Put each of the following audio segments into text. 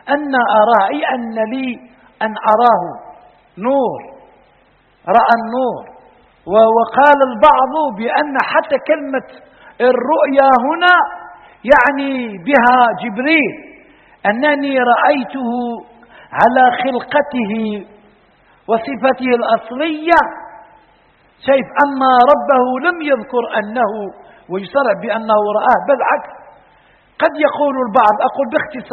أن أراه أي أن لي أن أراه نور، رأى النور. وقال البعض بأن حتى كلمة الرؤيا هنا يعني بها جبريل، أنني رأيته على خلقته وصفته الأصلية، شايف. أما ربه لم يذكر أنه ويصرح بأنه رآه، بل عكس. قد يقول البعض، أقول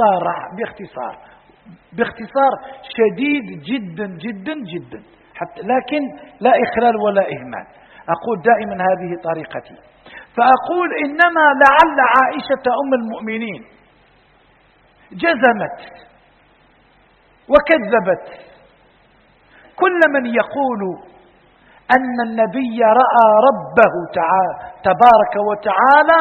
باختصار شديد جدا جدا جدا، حتى لكن لا إخلال ولا إهمال. أقول دائما هذه طريقتي. فأقول إنما لعل عائشة أم المؤمنين جزمت وكذبت كل من يقول أن النبي رأى ربه تبارك وتعالى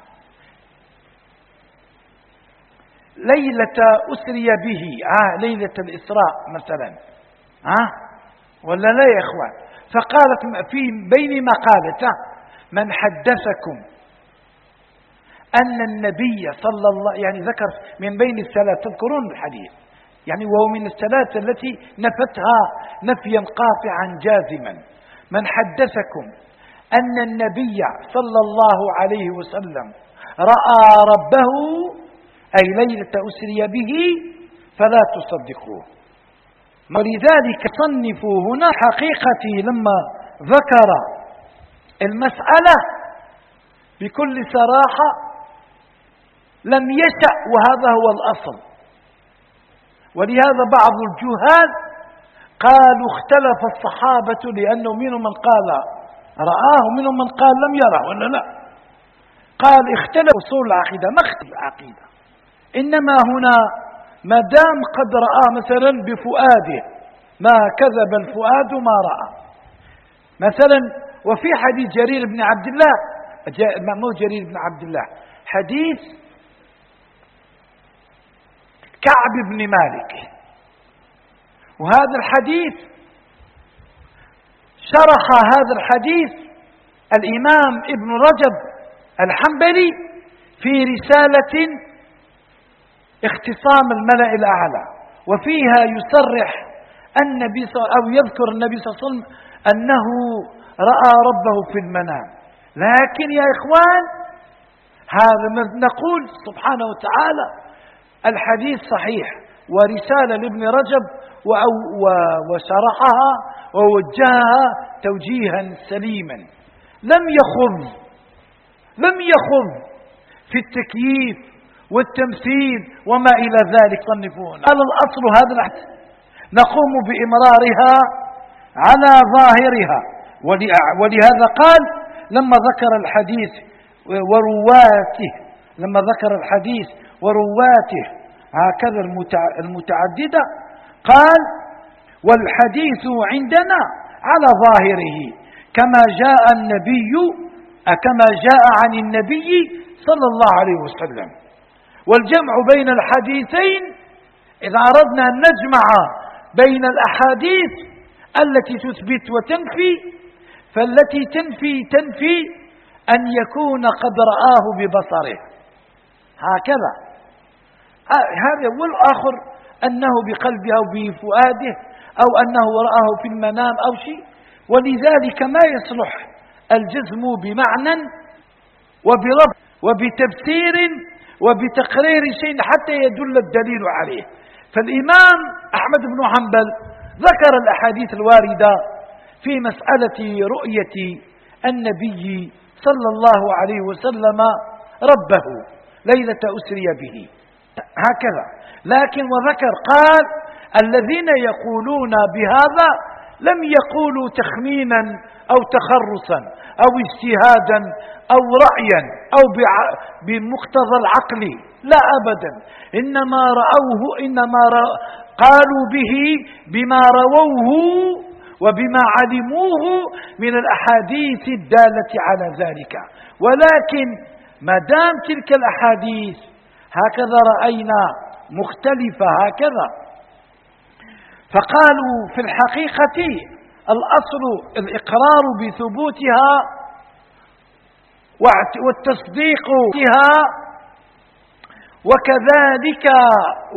ليلة أسري به، ليلة الإسراء مثلا، ولا لا يا إخوان؟ فقالت في بين ما قالت: من حدثكم أن النبي صلى الله، يعني ذكر من بين الثلاث، تذكرون الحديث، يعني وهو من الثلاث التي نفتها نفيا قاطعا جازما. من حدثكم أن النبي صلى الله عليه وسلم رأى ربه أي ليلة أسري به فلا تصدقوه. ولذلك صنفوا هنا حقيقتي لما ذكر المسألة بكل صراحة لم يشأ، وهذا هو الأصل. ولهذا بعض الجهال قالوا اختلف الصحابة، لأنه منهم من قال رآه ومنهم من قال لم يره، ولا لا؟ قال اختلف أصول العقيدة، ما اختلف العقيدة، إنما هنا ما دام قد رأى مثلا بفؤاده، ما كذب الفؤاد ما رأى مثلا. وفي حديث جرير بن عبد الله، مو جرير بن عبد الله، حديث كعب بن مالك، وهذا الحديث شرح هذا الحديث الإمام ابن رجب الحنبلي في رسالة اختصام الملأ الأعلى، وفيها يصرح النبي أو يذكر النبي صلى الله عليه وسلم أنه رأى ربه في المنام. لكن يا إخوان هذا نقول سبحانه وتعالى الحديث صحيح، ورسالة لابن رجب وشرحها ووجهها توجيها سليما، لم يخض في التكييف والتمثيل وما إلى ذلك. صنفون على الأصل هذا الحديث نقوم بإمرارها على ظاهرها. ولهذا قال لما ذكر الحديث ورواته هكذا المتعددة، قال: والحديث عندنا على ظاهره كما جاء عن النبي صلى الله عليه وسلم. والجمع بين الحديثين إذا أردنا أن نجمع بين الأحاديث التي تثبت وتنفي، فالتي تنفي أن يكون قد رآه ببصره هكذا، هذا، والآخر أنه بقلبه أو بفؤاده أو أنه رآه في المنام أو شيء. ولذلك ما يصلح الجزم بمعنى وبلفظ وبتفسير وبتقرير شيء حتى يدل الدليل عليه. فالإمام أحمد بن حنبل ذكر الأحاديث الواردة في مسألة رؤية النبي صلى الله عليه وسلم ربه ليلة أسري به هكذا. لكن وذكر قال: الذين يقولون بهذا لم يقولوا تخمينا أو تخرصا أو اجتهادا أو رأيا أو بمقتضى العقل، لا أبدا، إنما قالوا به بما رووه وبما علموه من الأحاديث الدالة على ذلك. ولكن ما دام تلك الأحاديث هكذا رأينا مختلفة هكذا، فقالوا في الحقيقة الأصل الإقرار بثبوتها والتصديق بها، وكذلك